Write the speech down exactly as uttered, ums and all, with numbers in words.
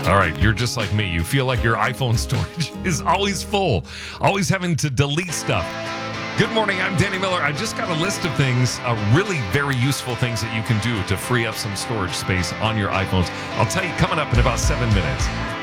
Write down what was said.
All right, you're just like me. You feel like your iPhone storage is always full, always having to delete stuff. Good morning, I'm Danny Miller. I just got a list of things, uh, really very useful things that you can do to free up some storage space on your iPhones. I'll tell you coming up in about seven minutes.